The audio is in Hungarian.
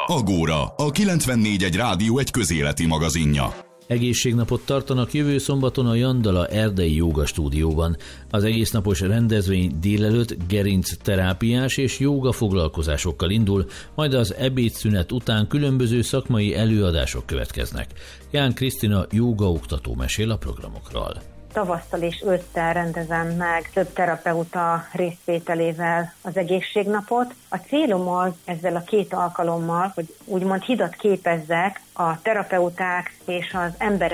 Agóra, a 94.1 Rádió egy közéleti magazinja. Egészségnapot tartanak jövő szombaton a Jandala erdei jóga stúdióban. Az egésznapos rendezvény délelőtt gerincterápiás és jóga foglalkozásokkal indul, majd az ebédszünet után különböző szakmai előadások következnek. Ján Krisztina jógaoktató mesél a programokról. Tavasszal és ősszel rendezem meg több terapeuta részvételével az egészségnapot. A célom az ezzel a 2 alkalommal, hogy úgymond hidat képezzek a terapeuták és az emberek